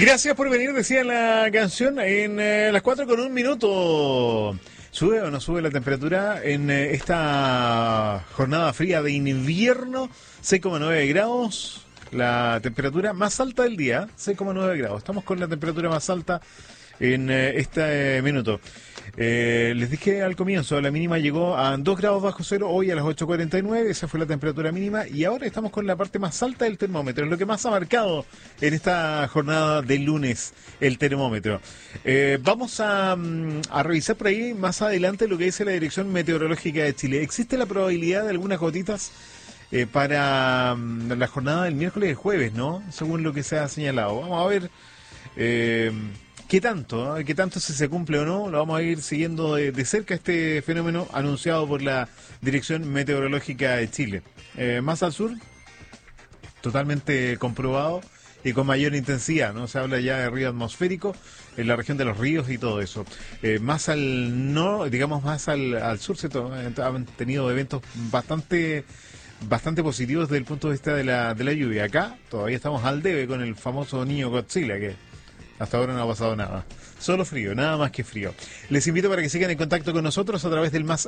Gracias por venir, decía la canción, en las 4:01. ¿Sube o no sube la temperatura en esta jornada fría de invierno? 6,9 grados, la temperatura más alta del día, 6,9 grados. Estamos con la temperatura más alta en este minuto. Les dije al comienzo, la mínima llegó a 2 grados bajo cero hoy a las 8:49, esa fue la temperatura mínima, y ahora estamos con la parte más alta del termómetro, es lo que más ha marcado en esta jornada de lunes el termómetro. Vamos a revisar por ahí más adelante lo que dice la Dirección Meteorológica de Chile. ¿Existe la probabilidad de algunas gotitas para la jornada del miércoles y el jueves, no? Según lo que se ha señalado. Vamos a ver ¿qué tanto si se cumple o no? Lo vamos a ir siguiendo de cerca este fenómeno anunciado por la Dirección Meteorológica de Chile. Más al sur, totalmente comprobado y con mayor intensidad, ¿no? Se habla ya de río atmosférico en la región de los ríos y todo eso. Más al no, digamos más al sur, han tenido eventos bastante positivos desde el punto de vista de la lluvia. Acá todavía estamos al debe con el famoso niño Godzilla, que hasta ahora no ha pasado nada. Solo frío, nada más que frío. Les invito para que sigan en contacto con nosotros a través del más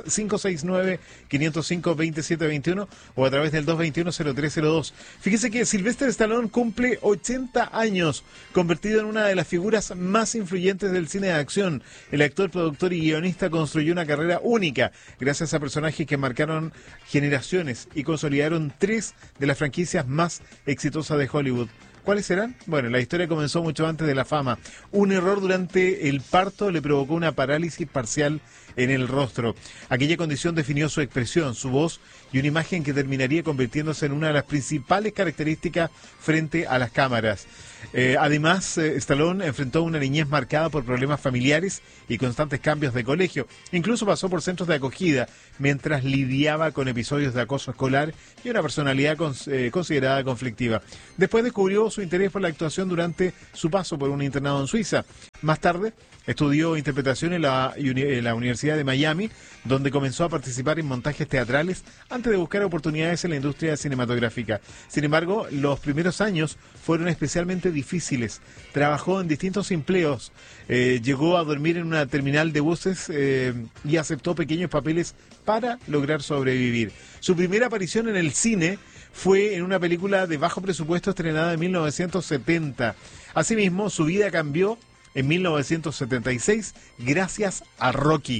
569-505-2721 o a través del 221-0302. Fíjese que Sylvester Stallone cumple 80 años, convertido en una de las figuras más influyentes del cine de acción. El actor, productor y guionista construyó una carrera única gracias a personajes que marcaron generaciones y consolidaron 3 de las franquicias más exitosas de Hollywood. ¿Cuáles serán? Bueno, la historia comenzó mucho antes de la fama. Un error durante el parto le provocó una parálisis parcial en el rostro. Aquella condición definió su expresión, su voz y una imagen que terminaría convirtiéndose en una de las principales características frente a las cámaras. Además, Stallone enfrentó una niñez marcada por problemas familiares y constantes cambios de colegio. Incluso pasó por centros de acogida mientras lidiaba con episodios de acoso escolar y una personalidad considerada conflictiva. Después descubrió su interés por la actuación durante su paso por un internado en Suiza. Más tarde, estudió interpretación en la Universidad de Miami, donde comenzó a participar en montajes teatrales antes de buscar oportunidades en la industria cinematográfica. Sin embargo, los primeros años fueron especialmente difíciles. Trabajó en distintos empleos, llegó a dormir en una terminal de buses y aceptó pequeños papeles para lograr sobrevivir. Su primera aparición en el cine fue en una película de bajo presupuesto estrenada en 1970. Asimismo, su vida cambió en 1976 gracias a Rocky,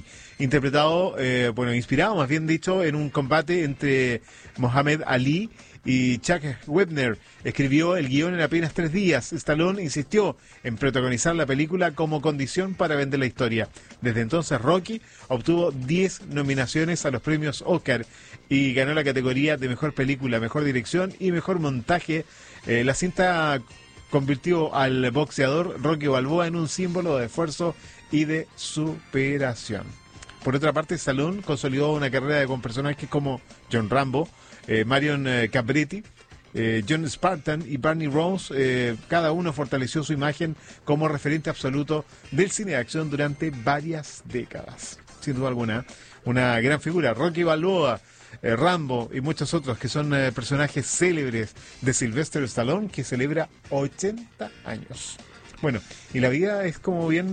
inspirado más bien dicho en un combate entre Muhammad Ali y Chuck Wepner. Escribió el guión en apenas 3 días. Stallone insistió en protagonizar la película como condición para vender la historia. Desde entonces Rocky obtuvo 10 nominaciones a los premios Oscar y ganó la categoría de mejor película, mejor dirección y mejor montaje. La cinta convirtió al boxeador Rocky Balboa en un símbolo de esfuerzo y de superación. Por otra parte, Stallone consolidó una carrera con personajes como John Rambo, Marion Capretti, John Spartan y Barney Rose. Cada uno fortaleció su imagen como referente absoluto del cine de acción durante varias décadas. Sin duda alguna, una gran figura. Rocky Balboa, Rambo y muchos otros que son personajes célebres de Sylvester Stallone, que celebra 80 años. Bueno, y la vida es como bien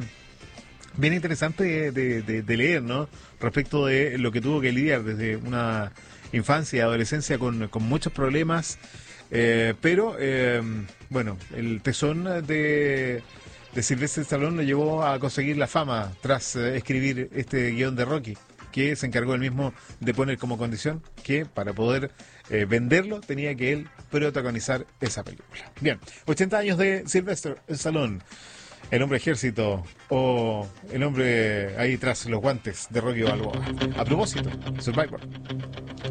interesante de leer, ¿no? Respecto de lo que tuvo que lidiar desde una infancia y adolescencia con muchos problemas, pero el tesón de Sylvester Stallone lo llevó a conseguir la fama tras escribir este guión de Rocky, que se encargó él mismo de poner como condición que para poder venderlo tenía que él protagonizar esa película. Bien, 80 años de Sylvester Stallone, el hombre ejército o el hombre ahí tras los guantes de Rocky Balboa. A propósito, Survivor.